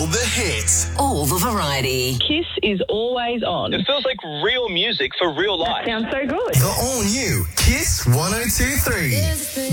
All the hits. All the variety. Kiss is always on. It feels like real music for real life. Sounds so good. The all-new Kiss 102.3.